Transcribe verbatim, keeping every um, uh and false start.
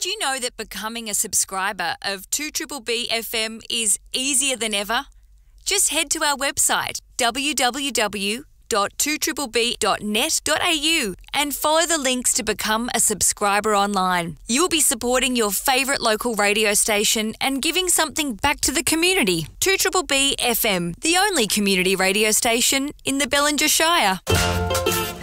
you know that becoming a subscriber of two B B B F M is easier than ever? Just head to our website, w w w dot two b b b dot net dot a u, and follow the links to become a subscriber online. You'll be supporting your favourite local radio station and giving something back to the community. two B B B F M, the only community radio station in the Bellinger Shire.